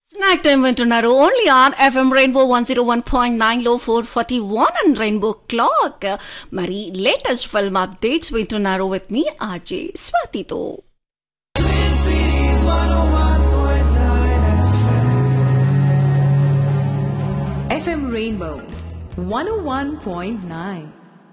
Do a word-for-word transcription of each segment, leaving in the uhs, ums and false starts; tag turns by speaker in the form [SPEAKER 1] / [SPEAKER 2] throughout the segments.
[SPEAKER 1] Snack time వింటున్నారు only on FM rainbow one zero one point nine లో four forty one and rainbow clock. మరి latest film updates వింటున్నారు with me RJ స్వాతితో.
[SPEAKER 2] FM rainbow one oh one point nine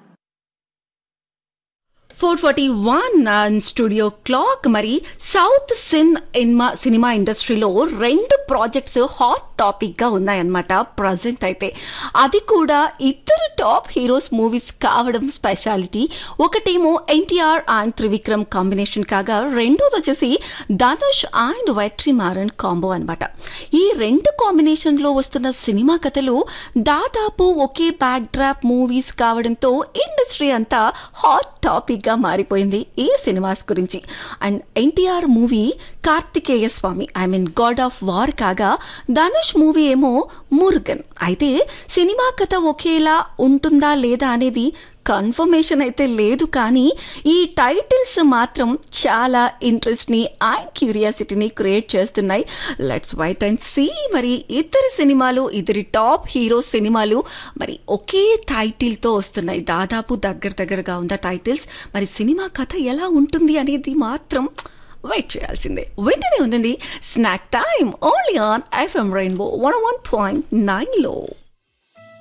[SPEAKER 1] four forty one studio clock. మరి south sin ఇన్మా cinema ఇండస్ట్రీలో రెండు projects hot టాపిక్గా ఉన్నాయన్నమాట present అయితే. అది కూడా ఇద్దరు టాప్ హీరోస్ మూవీస్ కావడం స్పెషాలిటీ. ఒకటేమో ఎన్టీఆర్ అండ్ త్రివిక్రమ్ కాంబినేషన్ కాగా, రెండోది వచ్చేసి ధనుష్ అండ్ వెట్రిమారన్ కాంబో అనమాట. ఈ రెండు కాంబినేషన్లో వస్తున్న సినిమా కథలు దాదాపు ఒకే బ్యాక్ డ్రాప్ మూవీస్ కావడంతో ఇండస్ట్రీ అంతా హాట్ టాపిక్ గా మారిపోయింది ఈ సినిమాస్ గురించి. And NTR movie Karthikeya Swamy, I mean God of war కాగా, ధనుష్ మూవీ ఏమో మురుగన్. అయితే సినిమా కథ ఒకేలా ఉంటుందా లేదా అనేది కన్ఫర్మేషన్ అయితే లేదు, కానీ ఈ టైటిల్స్ మాత్రం చాలా ఇంట్రెస్ట్ని అండ్ క్యూరియాసిటీని క్రియేట్ చేస్తున్నాయి. Let's white and see. మరి ఇద్దరి సినిమాలు, ఇద్దరి టాప్ హీరో సినిమాలు మరి ఒకే టైటిల్తో వస్తున్నాయి. దాదాపు దగ్గర దగ్గరగా ఉన్న టైటిల్స్. మరి సినిమా కథ ఎలా ఉంటుంది అనేది మాత్రం వెయిట్ చేయాల్సిందే. వెంటనే ఉందండి snack time only on FM rainbow one one point nine లో.